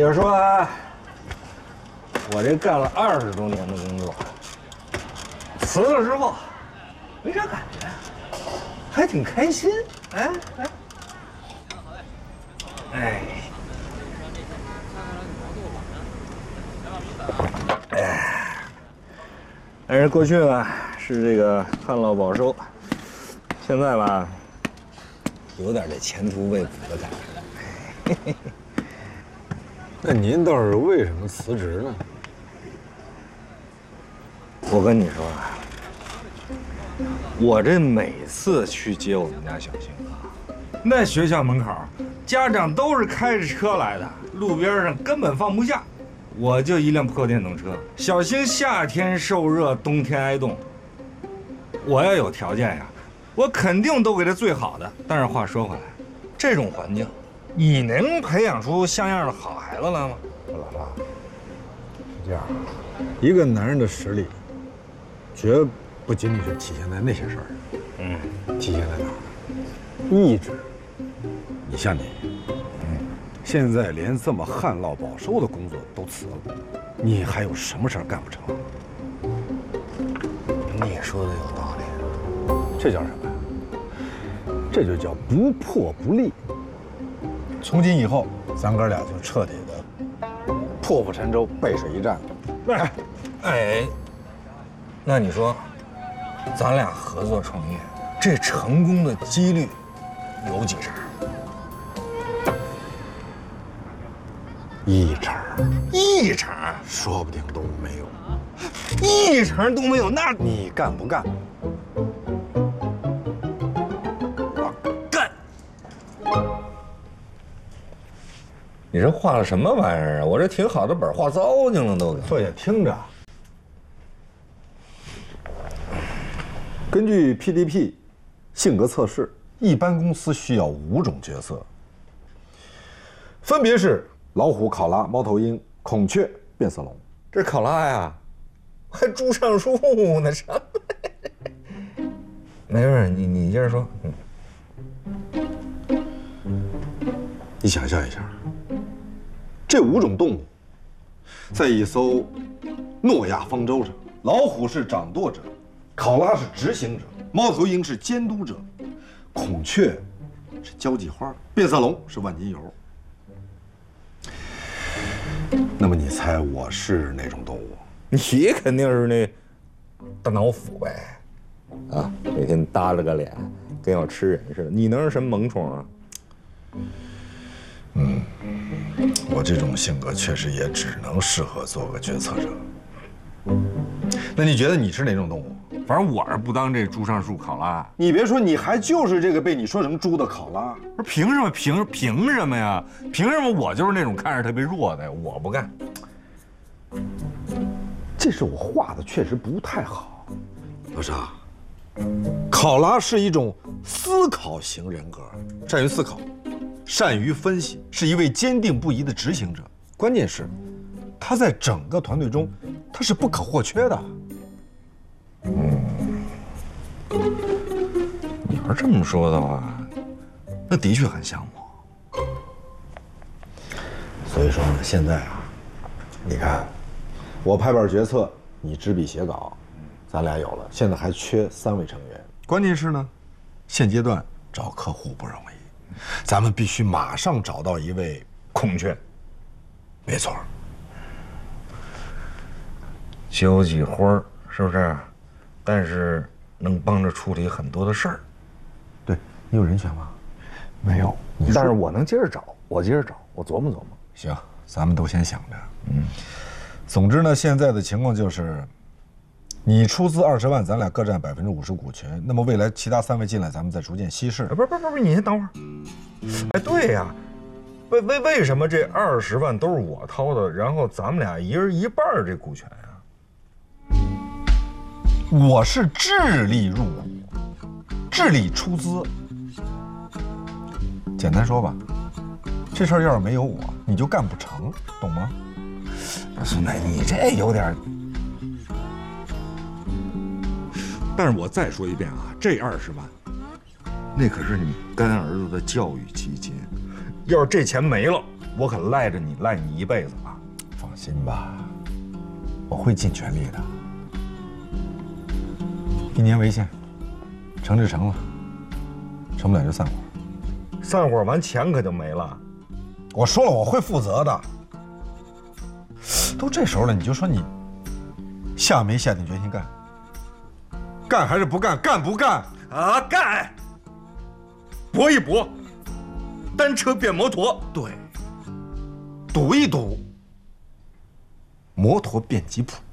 着说啊，我这干了20多年的工作，辞了之后没啥感觉，还挺开心。但是过去呢是这个旱涝保收，现在吧有点这前途未卜的感觉。 那您倒是为什么辞职呢？ 我跟你说啊，我这每次去接我们家小星啊，那学校门口家长都是开着车来的，路边上根本放不下。我就一辆破电动车，小星夏天受热，冬天挨冻。我要有条件呀，我肯定都给他最好的。但是话说回来，这种环境，你能培养出像样的好孩子来吗？ 老大，是这样，一个男人的实力，绝不仅仅是体现在那些事儿，体现在哪儿？意志。你像你，现在连这么旱涝保收的工作都辞了，你还有什么事儿干不成？ 你说的有道理， 这叫什么呀？这就叫不破不立。从今以后，咱哥俩就彻底的破釜沉舟，背水一战。 那你说，咱俩合作创业，这成功的几率有几成？1成， 说不定都没有。 1成都没有，那你干不干？ 我干！你这画了什么玩意儿啊？我这挺好的本画糟践了都。 坐下听着。根据 PDP 性格测试，一般公司需要5种角色，分别是老虎、考拉、猫头鹰、孔雀、变色龙。 这考拉呀，还猪上树呢，什么？没事，你接着说。 你想象一下，这5种动物，在一艘诺亚方舟上，老虎是掌舵者，考拉是执行者，猫头鹰是监督者，孔雀是交际花，变色龙是万金油。那么你猜我是哪种动物？ 你肯定是那大老虎呗，啊，每天耷拉个脸，跟要吃人似的。你能是什么萌宠啊？ 我这种性格确实也只能适合做个决策者。那你觉得你是哪种动物？ 反正我是不当这猪上树考拉。 你别说，你还就是这个被你说成猪的考拉。 不是凭什么？凭什么呀？凭什么我就是那种看着特别弱的呀？我不干。 这是我画的确实不太好，老沙。考拉是一种思考型人格，善于思考，善于分析，是一位坚定不移的执行者。关键是，他在整个团队中，他是不可或缺的。 你要这么说的话，那的确很像我。 所以说呢，现在啊，你看，我拍板决策，你执笔写稿，咱俩有了，现在还缺3位成员。关键是呢，现阶段找客户不容易，咱们必须马上找到一位孔雀。 没错， 交际花是不是？但是能帮着处理很多的事儿。 对，你有人选吗？没有， 但是我能接着找，我琢磨琢磨。 行，咱们都先想着。总之呢，现在的情况就是，你出资20万，咱俩各占50%股权。那么未来其他3位进来，咱们再逐渐稀释。 不是，你先等会儿。哎，对呀，为什么这20万都是我掏的，然后咱们俩一人1半这股权呀？ 我是智力入股，智力出资。简单说吧，这事儿要是没有我，你就干不成，懂吗？ 孙子，你这有点……但是我再说一遍啊，这20万，那可是你干儿子的教育基金，要是这钱没了， 我可赖着你，赖你一辈子了。 放心吧，我会尽全力的。1年为限，成就成了，成不了就散伙。 散伙完钱可就没了。 我说了，我会负责的。都这时候了，你就说你下没下定决心干？干还是不干？干不干？ 啊，干！搏一搏，单车变摩托。 对，赌一赌，摩托变吉普。